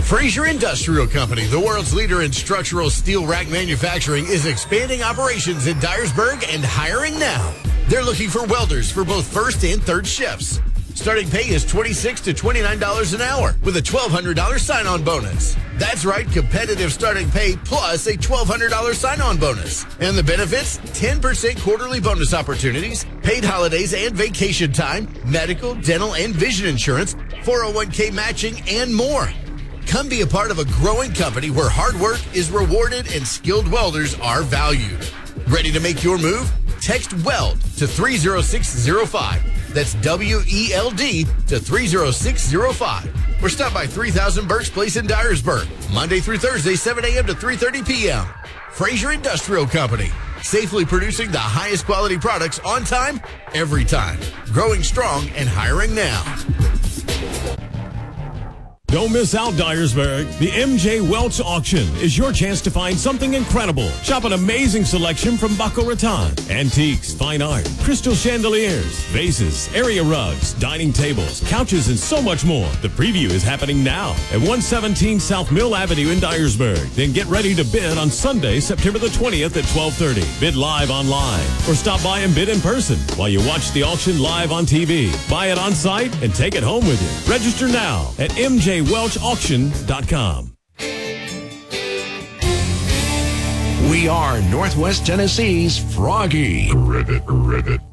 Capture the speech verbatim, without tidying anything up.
Fraser Industrial Company, the world's leader in structural steel rack manufacturing, is expanding operations in Dyersburg and hiring now. They're looking for welders for both first and third shifts. Starting pay is twenty-six to twenty-nine dollars an hour with a twelve hundred dollars sign-on bonus. That's right, competitive starting pay plus a twelve hundred dollars sign-on bonus. And the benefits, ten percent quarterly bonus opportunities, paid holidays and vacation time, medical, dental, and vision insurance, four oh one k matching, and more. Come be a part of a growing company where hard work is rewarded and skilled welders are valued. Ready to make your move? Text WELD to three oh six oh five. That's W E L D to three oh six oh five. Or stop by three thousand Burks Place in Dyersburg, Monday through Thursday, seven a.m. to three thirty p.m. Fraser Industrial Company, safely producing the highest quality products on time, every time. Growing strong and hiring now. Don't miss out, Dyersburg. The M J Welch Auction is your chance to find something incredible. Shop an amazing selection from Boca Raton. Antiques, fine art, crystal chandeliers, vases, area rugs, dining tables, couches, and so much more. The preview is happening now at one seventeen South Mill Avenue in Dyersburg. Then get ready to bid on Sunday, September the twentieth at twelve thirty. Bid live online or stop by and bid in person while you watch the auction live on T V. Buy it on site and take it home with you. Register now at M J Welch Auction dot com. We are Northwest Tennessee's Froggy. Rivet, rivet.